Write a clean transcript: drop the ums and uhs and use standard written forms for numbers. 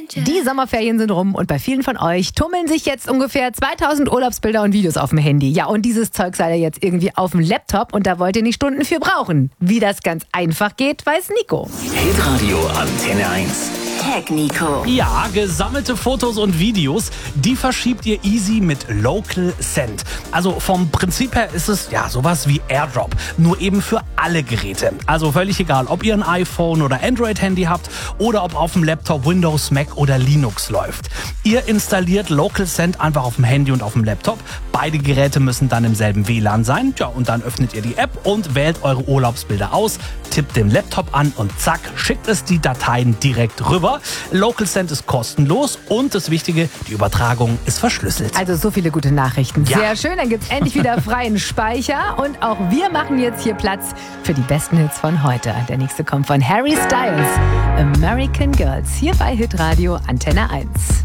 Die Sommerferien sind rum und bei vielen von euch tummeln sich jetzt ungefähr 2000 Urlaubsbilder und Videos auf dem Handy. Ja, und dieses Zeug sei ja jetzt irgendwie auf dem Laptop und da wollt ihr nicht Stunden für brauchen. Wie das ganz einfach geht, weiß Nico. Hitradio Antenne 1. Tag Nico. Ja, gesammelte Fotos und Videos, die verschiebt ihr easy mit Local Send. Also vom Prinzip her ist es ja sowas wie AirDrop, nur eben für alle Geräte. Also völlig egal, ob ihr ein iPhone oder Android-Handy habt oder ob auf dem Laptop Windows, Mac oder Linux läuft. Ihr installiert Local Send einfach auf dem Handy und auf dem Laptop. Beide Geräte müssen dann im selben WLAN sein. Ja, und dann öffnet ihr die App und wählt eure Urlaubsbilder aus, tippt den Laptop an und zack, schickt es die Dateien direkt rüber. Local Send ist kostenlos und das Wichtige, die Übertragung ist verschlüsselt. Also so viele gute Nachrichten. Ja. Sehr schön, dann gibt's endlich wieder freien Speicher und auch wir machen jetzt hier Platz für die besten Hits von heute. Der nächste kommt von Harry Styles, American Girls, hier bei Hitradio Antenne 1.